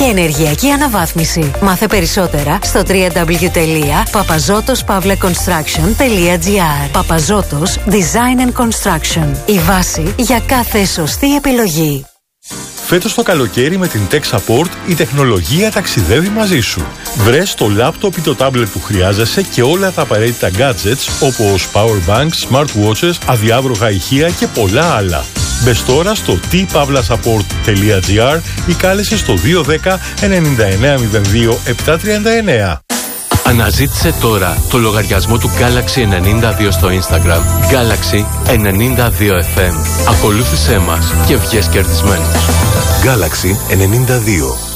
και ενεργειακή αναβάθμιση. Μάθε περισσότερα στο www.papazotos.construction.gr. Παπαζότος Design and Construction. Η βάση για κάθε σωστή επιλογή. Φέτος το καλοκαίρι με την Tech Support η τεχνολογία ταξιδεύει μαζί σου. Βρες το λάπτοπ ή το τάμπλετ που χρειάζεσαι και όλα τα απαραίτητα gadgets όπως power banks, smartwatches, αδιάβροχα ηχεία και πολλά άλλα. Μπες τώρα στο t-support.gr ή κάλεσε στο 210 9902 739. Αναζήτησε τώρα το λογαριασμό του Galaxy 92 στο Instagram. Galaxy 92 FM. Ακολούθησέ μας και βγες κερδισμένος. Galaxy 92.